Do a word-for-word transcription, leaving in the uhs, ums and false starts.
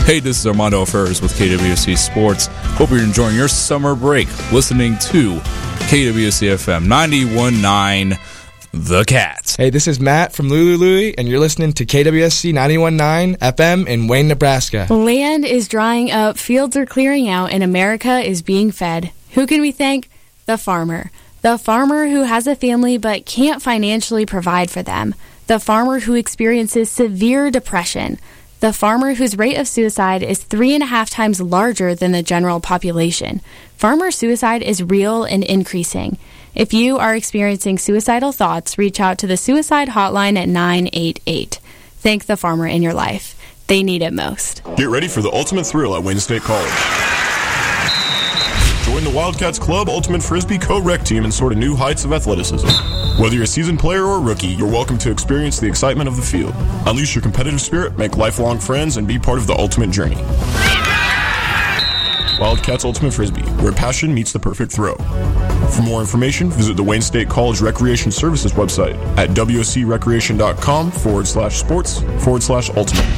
Hey, this is Armando Ferris with K W S C Sports. Hope you're enjoying your summer break listening to K W S C F M ninety-one point nine, The Cats. Hey, this is Matt from Lulu Louie, and you're listening to K W S C ninety-one point nine F M in Wayne, Nebraska. Land is drying up, fields are clearing out, and America is being fed. Who can we thank? The farmer. The farmer who has a family but can't financially provide for them. The farmer who experiences severe depression. The farmer whose rate of suicide is three and a half times larger than the general population. Farmer suicide is real and increasing. If you are experiencing suicidal thoughts, reach out to the suicide hotline at nine eight eight. Thank the farmer in your life. They need it most. Get ready for the ultimate thrill at Wayne State College. Join the Wildcats Club Ultimate Frisbee Co-Rec team and soar to new heights of athleticism. Whether you're a seasoned player or a rookie, you're welcome to experience the excitement of the field. Unleash your competitive spirit, make lifelong friends, and be part of the ultimate journey. Wildcats Ultimate Frisbee, where passion meets the perfect throw. For more information, visit the Wayne State College Recreation Services website at W S C recreation dot com forward slash sports forward slash ultimate.